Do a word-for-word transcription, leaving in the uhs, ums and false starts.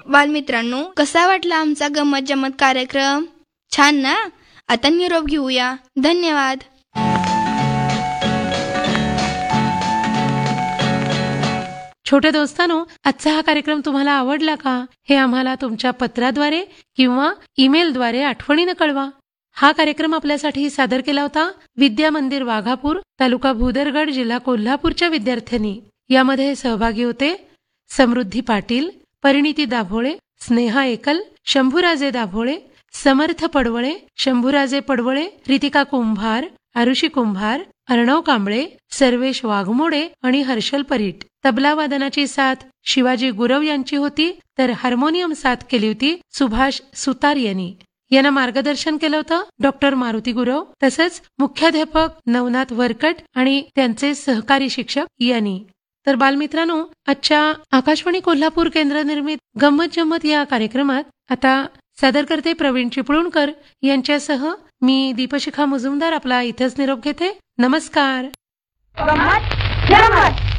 बालमित्रांनो, कसा वाटला आमचा गंमत जम्मत कार्यक्रम? छान ना? आता निरोप घेऊया. धन्यवाद. छोट्या दोस्तांनो, आजचा हा कार्यक्रम तुम्हाला आवडला का हे आम्हाला तुमच्या पत्राद्वारे किंवा ईमेलद्वारे आठवणीनं कळवा. हा कार्यक्रम आपल्यासाठी सादर केला होता विद्या मंदिर वाघापूर, तालुका भूदरगड, जिल्हा कोल्हापूरच्या विद्यार्थ्यांनी. यामध्ये सहभागी होते समृद्धी पाटील, परिणिती दाभोळे, स्नेहा एकल, शंभूराजे दाभोळे, समर्थ पडवळे, शंभूराजे पडवळे, रितिका कुंभार, आरुषी कुंभार, अर्णव कांबळे, सर्वेश वाघमोडे आणि हर्षल परीट. तबला वादनाची साथ शिवाजी गुरव यांची होती, तर हार्मोनियम साथ केली होती सुभाष सुतार यांनी. यांना मार्गदर्शन केलं होतं डॉक्टर मारुती गुरव, तसंच मुख्याध्यापक नवनाथ वरकट आणि त्यांचे सहकारी शिक्षक यांनी. तर बालमित्रांनो, आजच्या आकाशवाणी कोल्हापूर केंद्र निर्मित गंमत जम्मत या कार्यक्रमात आता सादर करते प्रवीण चिपळूणकर यांच्यासह मी दीपशिखा मुजुमदार आपला इथंच निरोप घेते. नमस्कार. गंमत जम्मत.